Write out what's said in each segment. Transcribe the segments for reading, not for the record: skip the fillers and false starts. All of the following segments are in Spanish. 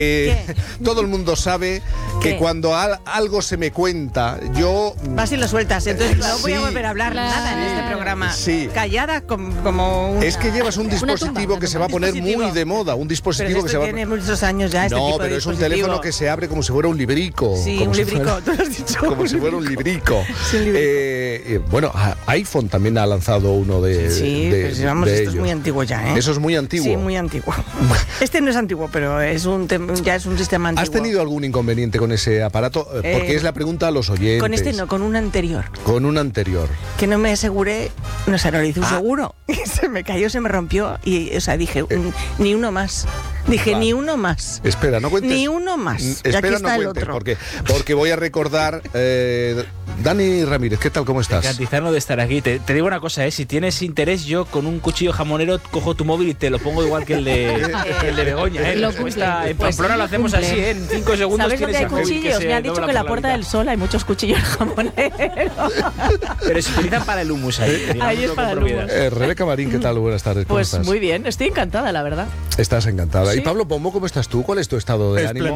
Todo el mundo sabe que cuando algo se me cuenta, yo... Vas y lo sueltas, entonces no voy a volver a hablar nada en este programa. Sí. Callada como una... Es que llevas un dispositivo que se va a poner muy de moda, un dispositivo que se va... tiene muchos años ya, este tipo de pero es un dispositivo. teléfono que se abre como si fuera un librico. Sí, como un si librico, fuera, tú lo has dicho. Como si fuera un librico. Sí, un librico. Bueno, iPhone también ha lanzado uno de pues vamos, de esto ellos. es muy antiguo ya, ¿eh? Eso es muy antiguo. Sí, muy antiguo. Este no es antiguo, pero ya es un sistema antiguo. ¿Has tenido algún inconveniente con ese aparato? Porque es la pregunta a los oyentes. Con este no, con un anterior. Con un anterior. Que no me aseguré, no sé, no le hice un seguro. Y se me cayó, se me rompió y, o sea, dije, ni uno más. Dije, ni uno más. Espera, no cuentes. Ni uno más. Espera, aquí está no el cuentes, otro. porque voy a recordar... Dani Ramírez, ¿qué tal? ¿Cómo estás? Garantizarnos de estar aquí. Te digo una cosa, si tienes interés, yo con un cuchillo jamonero cojo tu móvil y te lo pongo igual que el de Begoña. En Pamplona lo hacemos así, en 5 segundos. ¿Sabes dónde hay cuchillos? Me han dicho que en la Puerta del Sol hay muchos cuchillos jamoneros. Pero se utilizan para el hummus ahí. Ahí es para el hummus. Rebeca Marín, ¿qué tal? Buenas tardes. ¿Cómo Pues estás? muy bien, estoy encantada, la verdad. Estás encantada. Sí. ¿Y Pablo Pombo, cómo estás tú? ¿Cuál es tu estado de ánimo?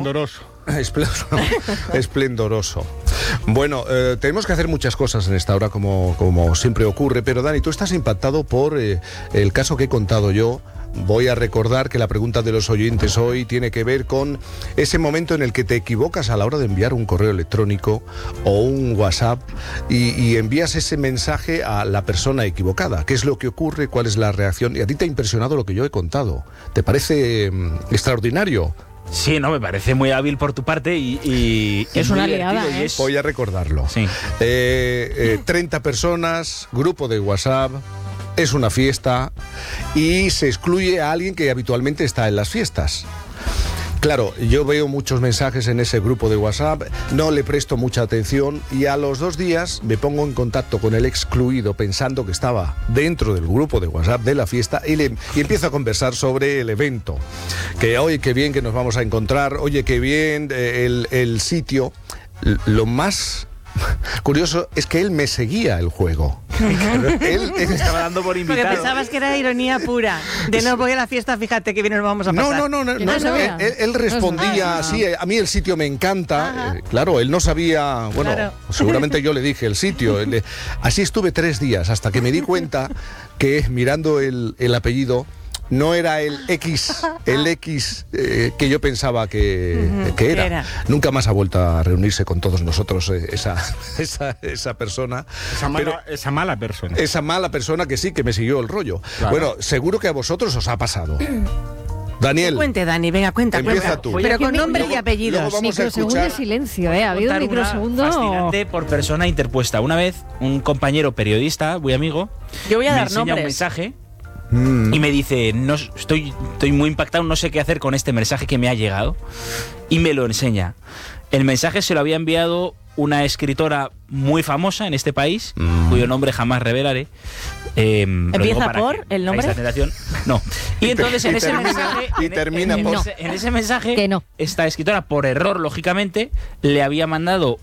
Esplendoroso. Bueno, tenemos que hacer muchas cosas en esta hora, como siempre ocurre, pero Dani, tú estás impactado por el caso que he contado yo. Voy a recordar que la pregunta de los oyentes hoy tiene que ver con ese momento en el que te equivocas a la hora de enviar un correo electrónico o un WhatsApp y envías ese mensaje a la persona equivocada. ¿Qué es lo que ocurre? ¿Cuál es la reacción? Y a ti te ha impresionado lo que yo he contado. ¿Te parece extraordinario? Sí, no, me parece muy hábil por tu parte y Es muy una divertido liada, ¿eh? Voy a recordarlo. Sí. 30 personas, grupo de WhatsApp, es una fiesta y se excluye a alguien que habitualmente está en las fiestas. Claro, yo veo muchos mensajes en ese grupo de WhatsApp, no le presto mucha atención y a los 2 días me pongo en contacto con el excluido pensando que estaba dentro del grupo de WhatsApp de la fiesta y empiezo a conversar sobre el evento. Que oye, qué bien que nos vamos a encontrar, oye, qué bien el sitio. Lo más curioso es que él me seguía el juego. Él estaba dando por invitado. Porque pensabas que era ironía pura. De no voy a la fiesta, fíjate que bien nos vamos a pasar. No. no sabía. Él respondía así, a mí el sitio me encanta. Claro, él no sabía, bueno, Claro. seguramente yo le dije el sitio. Así estuve 3 días hasta que me di cuenta que mirando el apellido no era el X que yo pensaba que era. Nunca más ha vuelto a reunirse con todos nosotros esa persona. Esa mala persona. Esa mala persona que sí, que me siguió el rollo. Claro. Bueno, seguro que a vosotros os ha pasado. Daniel, Cuente, Dani, venga, cuenta. empieza tú. Pero con Luego- nombre y apellidos. luego vamos a Microsegundo de escuchar. silencio, ¿eh? Ha habido un Contar una microsegundo. fascinante por persona interpuesta. Una vez, un compañero periodista, muy amigo, Yo voy a me dar enseña un nombres. mensaje y me dice, no, estoy muy impactado, no sé qué hacer con este mensaje que me ha llegado. Y me lo enseña. El mensaje se lo había enviado una escritora muy famosa en este país, cuyo nombre jamás revelaré. ¿Empieza por el nombre? No. Y entonces en ese termina- mensaje, y termina por- en ese mensaje, Que no. esta escritora, por error, lógicamente, le había mandado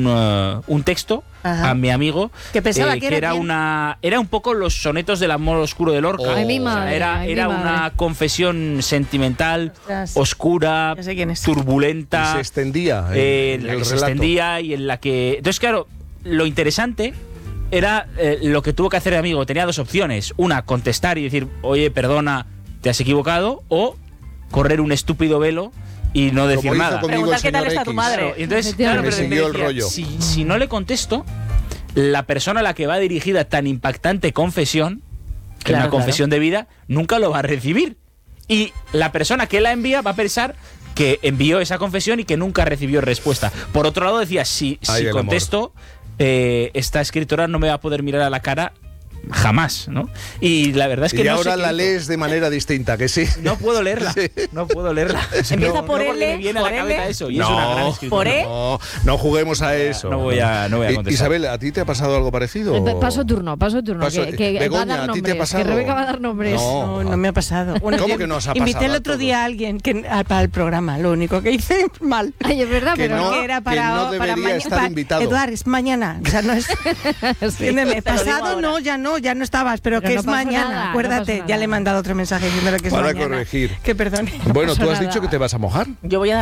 un texto Ajá. a mi amigo Que pensaba que era ¿quién? era un poco los sonetos del amor oscuro de Lorca. Ay, mi O sea, madre, era ay, mi era madre. una confesión sentimental, Ostras. oscura, Ya sé quién es. Y turbulenta, se extendía en la el que se relato. extendía y en la que... Entonces, claro, lo interesante era lo que tuvo que hacer el amigo. Tenía 2 opciones. Una, contestar y decir, oye, perdona, te has equivocado. O correr un estúpido velo y no decir Como hizo nada. conmigo Preguntar el qué tal señor está tu X. madre. Claro, y entonces, Efectivamente. claro, pero Me siguió el decía, rollo. Si no le contesto, la persona a la que va dirigida tan impactante confesión, que es Claro, una confesión de vida, nunca lo va a recibir. Y la persona que la envía va a pensar que envió esa confesión y que nunca recibió respuesta. Por otro lado, decía, si Ay, el contesto, esta escritora no me va a poder mirar a la cara jamás, ¿no? Y la verdad es que Y no ahora sé qué la hizo. lees de manera distinta, que sí. No puedo leerla, Sí. no puedo leerla. Empieza por porque L, me viene a la por cabeza L. eso, y es una gran escritora. ¿Por E? No juguemos a eso. No voy a contestar. Isabel, ¿a ti te ha pasado algo parecido? Paso turno. Paso- que va a Begoña, dar ¿a ti te ha nombres. pasado? Que Rebeca va a dar nombres. No. No me ha pasado. Bueno, ¿Cómo yo que no os ha invité pasado el a otro todos? día a alguien para el programa. Lo único que hice mal. Ay, es verdad, Que pero no. Que era para, no para debería estar invitado. Eduard, es mañana. O sea, no es. Entiéndeme, te lo digo pasado ahora. ya no estabas, pero Pero que no es pasó mañana. nada, no Acuérdate, pasó ya nada. le he mandado otro mensaje diciéndole que es Para mañana. corregir. Que perdone. Bueno, pasó tú has nada. dicho que te vas a mojar. yo voy a dar